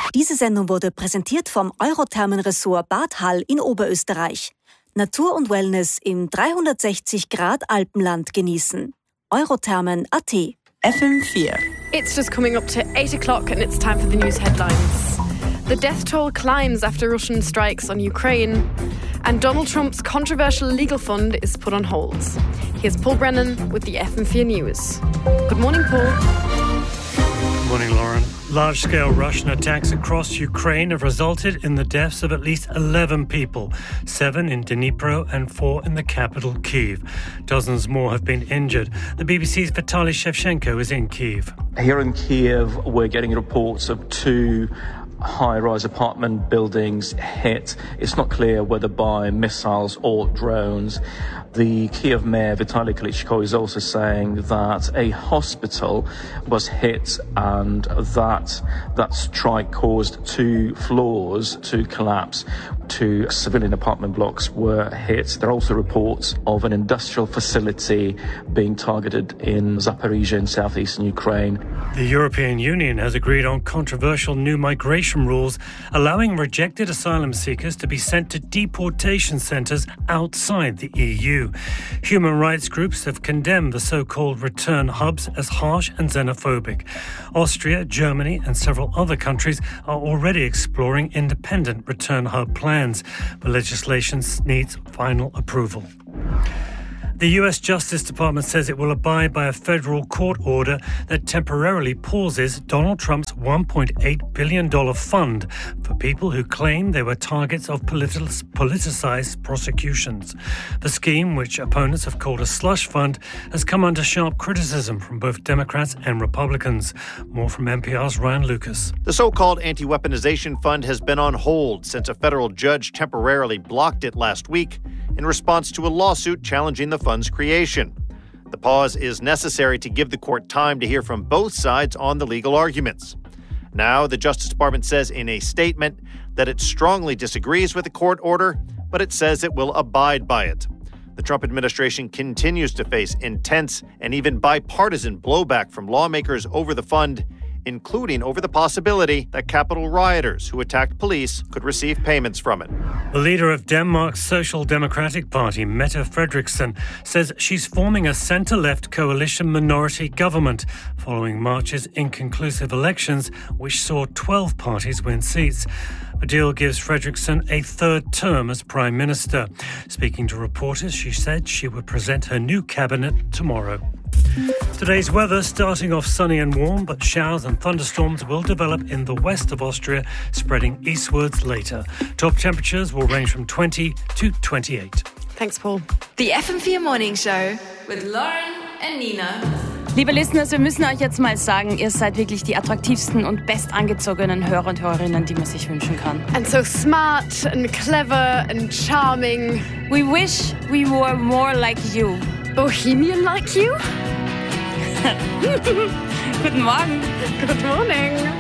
Diese Sendung wurde präsentiert vom Eurothermenressort Bad Hall in Oberösterreich. Natur und Wellness im 360-Grad-Alpenland genießen. Eurothermen.at. FM4. It's just coming up to 8 o'clock and it's time for the news headlines. The death toll climbs after Russian strikes on Ukraine, and Donald Trump's controversial legal fund is put on hold. Here's Paul Brennan with the FM4 News. Good morning, Paul. Good morning, Lauren. Large-scale Russian attacks across Ukraine have resulted in the deaths of at least 11 people, 7 in Dnipro and 4 in the capital, Kyiv. Dozens more have been injured. The BBC's Vitaly Shevchenko is in Kyiv. Here in Kyiv, we're getting reports of 2 high-rise apartment buildings hit. It's not clear whether by missiles or drones. The Kyiv mayor, Vitaly Klitschko, is also saying that a hospital was hit and that strike caused 2 floors to collapse. 2 civilian apartment blocks were hit. There are also reports of an industrial facility being targeted in Zaporizhzhia in southeastern Ukraine. The European Union has agreed on controversial new migration rules, allowing rejected asylum seekers to be sent to deportation centres outside the EU. Human rights groups have condemned the so-called return hubs as harsh and xenophobic. Austria, Germany and several other countries are already exploring independent return hub plans, but legislation needs final approval. The U.S. Justice Department says it will abide by a federal court order that temporarily pauses Donald Trump's $1.8 billion fund for people who claim they were targets of politicized prosecutions. The scheme, which opponents have called a slush fund, has come under sharp criticism from both Democrats and Republicans. More from NPR's Ryan Lucas. The so-called anti-weaponization fund has been on hold since a federal judge temporarily blocked it last week in response to a lawsuit challenging the fund's creation. The pause is necessary to give the court time to hear from both sides on the legal arguments. Now, the Justice Department says in a statement that it strongly disagrees with the court order, but it says it will abide by it. The Trump administration continues to face intense and even bipartisan blowback from lawmakers over the fund, including over the possibility that Capitol rioters who attacked police could receive payments from it. The leader of Denmark's Social Democratic Party, Mette Frederiksen, says she's forming a centre-left coalition minority government following March's inconclusive elections, which saw 12 parties win seats. The deal gives Frederiksen a 3rd term as Prime Minister. Speaking to reporters, she said she would present her new cabinet tomorrow. Today's weather starting off sunny and warm, but showers and thunderstorms will develop in the west of Austria, spreading eastwards later. Top temperatures will range from 20 to 28. Thanks, Paul. Die FM4 Morning Show with Lauren and Nina. Liebe Listeners, wir müssen euch jetzt mal sagen, ihr seid wirklich die attraktivsten und bestangezogenen Hörer und Hörerinnen, die man sich wünschen kann. And so smart and clever and charming. We wish we were more like you. Bohemian like you? Guten Morgen. Good morning.